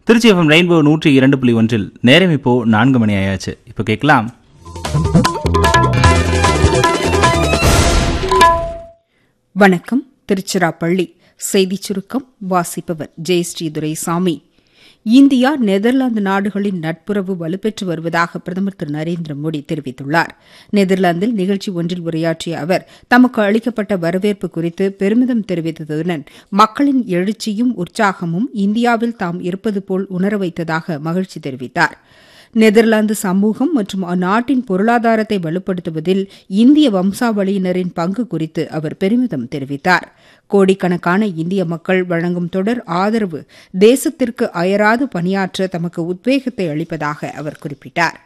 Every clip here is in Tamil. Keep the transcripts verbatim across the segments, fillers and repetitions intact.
திருச்சி எஃப்எம் ரெயின்போ நூற்றி இரண்டு புள்ளி ஒன்றில் நேரம் இப்போ நான்கு மணி ஆயாச்சு. இப்போ கேட்கலாம் வணக்கம். திருச்சிராப்பள்ளி செய்திச் சுருக்கம் வாசிப்பவர் ஜெயஸ்ரீ துரைசாமி. இந்தியா நெதர்லாந்து நாடுகளின் நட்புறவு வலுப்பெற்று வருவதாக பிரதமர் திரு நரேந்திர மோடி தெரிவித்துள்ளார். நெதர்லாந்தில் நிகழ்ச்சி ஒன்றில் உரையாற்றிய அவர் தமக்கு அளிக்கப்பட்ட வரவேற்பு குறித்து பெருமிதம் தெரிவித்ததுடன் மக்களின் எழுச்சியும் உற்சாகமும் இந்தியாவில் தாம் இருப்பது போல் உணர வைத்ததாக மகிழ்ச்சி தெரிவித்தார். நெதர்லாந்து சமூகம் மற்றும் அந்நாட்டின் பொருளாதாரத்தை வலுப்படுத்துவதில் இந்திய வம்சாவளியினரின் பங்கு குறித்து அவர் பெருமிதம் தெரிவித்தார். கோடிக்கணக்கான இந்திய மக்கள் வழங்கும் தொடர் ஆதரவு தேசத்திற்கு அயராது பணியாற்ற தமக்கு உத்வேகத்தை அளிப்பதாக அவர் குறிப்பிட்டார்.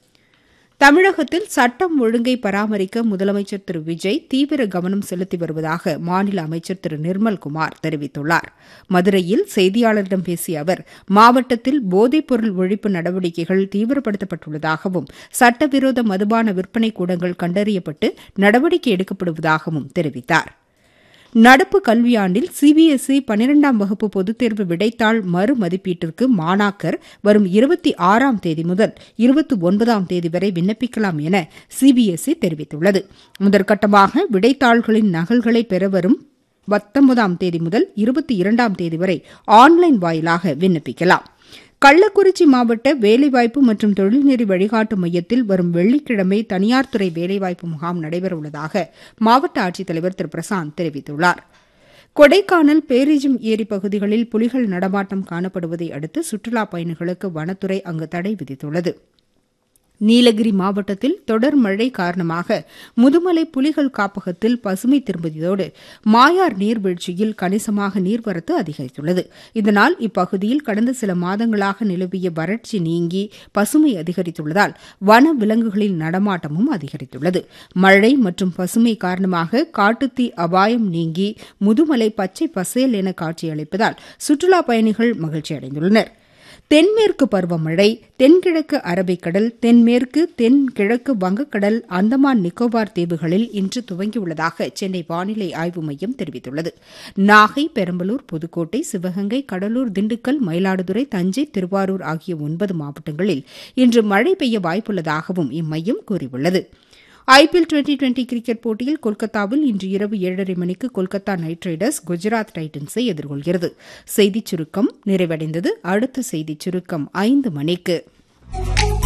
தமிழகத்தில் சட்டம் ஒழுங்கை பராமரிக்க முதலமைச்சர் திரு விஜய் தீவிர கவனம் செலுத்தி வருவதாக மாநில அமைச்சர் திரு நிர்மல்குமார் தெரிவித்துள்ளார். மதுரையில் செய்தியாளர்களிடம் பேசிய அவர் மாவட்டத்தில் போதைப்பொருள் ஒழிப்பு நடவடிக்கைகள் தீவிரப்படுத்தப்பட்டுள்ளதாகவும் சட்டவிரோத மதுபான விற்பனை கூடங்கள் கண்டறியப்பட்டு நடவடிக்கை எடுக்கப்படுவதாகவும் தெரிவித்தார். நடப்பு கல்வியாண்டில் சிபிஎஸ்இ பனிரெண்டாம் வகுப்பு பொதுத் தேர்வு விடைத்தாள் மறுமதிப்பீட்டிற்கு மாணாக்கர் வரும் இருபத்தி ஆறாம் தேதி முதல் இருபத்தி ஒன்பதாம் தேதி வரை விண்ணப்பிக்கலாம் என சிபிஎஸ்இ தெரிவித்துள்ளது. முதற்கட்டமாக விடைத்தாள்களின் நகல்களை பெற வரும் பத்தொன்பதாம் தேதி முதல் இருபத்தி இரண்டாம் தேதி வரை ஆன்லைன் வாயிலாக விண்ணப்பிக்கலாம். கள்ளக்குறிச்சி மாவட்ட வேலைவாய்ப்பு மற்றும் தொழில்நெறி வழிகாட்டு மையத்தில் வரும் வெள்ளிக்கிழமை தனியார் துறை வேலைவாய்ப்பு முகாம் நடைபெறவுள்ளதாக மாவட்ட ஆட்சித்தலைவர் திரு பிரசாந்த் தெரிவித்துள்ளார். கொடைக்கானல் பேரிஜம் ஏரி பகுதிகளில் புலிகள் நடமாட்டம் காணப்படுவதை அடுத்து சுற்றுலாப் பயணிகளுக்கு வனத்துறை அங்கு தடை விதித்துள்ளது. நீலகிரி மாவட்டத்தில் தொடர் மழை காரணமாக முதுமலை புலிகள் காப்பகத்தில் பசுமை திரும்பியதோடு மாயார் நீர்வீழ்ச்சியில் கணிசமாக நீர்வரத்து அதிகரித்துள்ளது. இதனால் இப்பகுதியில் கடந்த சில மாதங்களாக நிலவிய வறட்சி நீங்கி பசுமை அதிகரித்துள்ளதால் வன விலங்குகளின் நடமாட்டமும் அதிகரித்துள்ளது. மழை மற்றும் பசுமை காரணமாக காட்டுத்தீ அபாயம் நீங்கி முதுமலை பச்சை பசேல் என காட்சியளிப்பதால் சுற்றுலாப் பயணிகள் மகிழ்ச்சியடைந்துள்ளனா். தென்மேற்கு பருவமழை தென்கிழக்கு அரபிக்கடல் தென்மேற்கு தென்கிழக்கு வங்கக்கடல் அந்தமான் நிக்கோபார் தீவுகளில் இன்று துவங்கியுள்ளதாக சென்னை வானிலை ஆய்வு மையம் தெரிவித்துள்ளது. நாகை, பெரம்பலூர், புதுக்கோட்டை, சிவகங்கை, கடலூர், திண்டுக்கல், மயிலாடுதுறை, தஞ்சை, திருவாரூர் ஆகிய ஒன்பது மாவட்டங்களில் இன்று மழை பெய்ய வாய்ப்புள்ளதாகவும் இம்மையம் கூறியுள்ளது. ஐபிஎல் டுவெண்டி டுவெண்டி கிரிக்கெட் போட்டியில் கொல்கத்தாவில் இன்று இரவு ஏழரை மணிக்கு கொல்கத்தா நைட் ரைடர்ஸ் குஜராத் டைட்டன்ஸை எதிர்கொள்கிறது. செய்திச் சுருக்கம் நிறைவடைந்தது. அடுத்த செய்திச் சுருக்கம் ஐந்து மணிக்கு.